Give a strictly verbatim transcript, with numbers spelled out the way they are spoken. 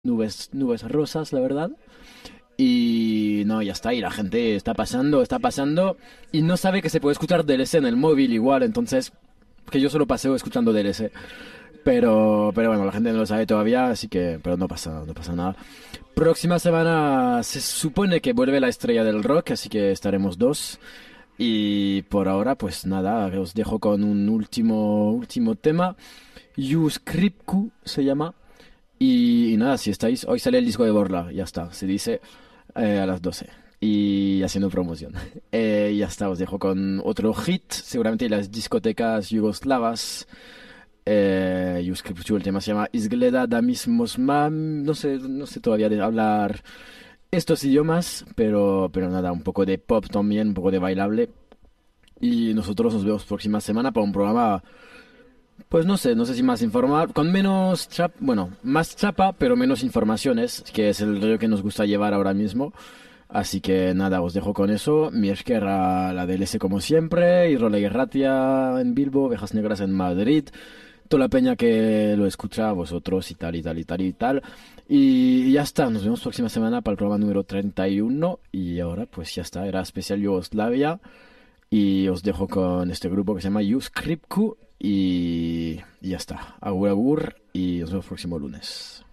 nubes, nubes rosas, la verdad. Y no, ya está, y la gente está pasando, está pasando, y no sabe que se puede escuchar D L C en el móvil igual, entonces, que yo solo paseo escuchando D L C. Pero, pero bueno, la gente no lo sabe todavía, así que, pero no pasa, no pasa nada. Próxima semana se supone que vuelve la estrella del rock, así que estaremos dos. Y por ahora, pues nada, os dejo con un último, último tema. Yuskripku se llama. Y, y nada, si estáis, hoy sale el disco de Borla, ya está, se dice eh, a las doce. Y haciendo promoción. Eh, ya está, os dejo con otro hit, seguramente las discotecas yugoslavas. Eh, Yuskripku, el tema se llama Izgleda da mismos mam. No sé, no sé todavía de hablar estos idiomas, pero, pero nada, un poco de pop también, un poco de bailable. Y nosotros nos vemos próxima semana para un programa, pues no sé, no sé si más informar, con menos chap, bueno, más chapa, pero menos informaciones, que es el rollo que nos gusta llevar ahora mismo. Así que nada, os dejo con eso. Mi esquerra, la D L S como siempre, y Rola Ratia en Bilbo, Ovejas Negras en Madrid. Toda la peña que lo escucha, vosotros y tal y tal y tal y tal. Y ya está, nos vemos próxima semana para el programa número treinta y uno. Y ahora pues ya está, era especial Yugoslavia. Y os dejo con este grupo que se llama Yuskripku. Y, y ya está, agur agur y nos vemos próximo lunes.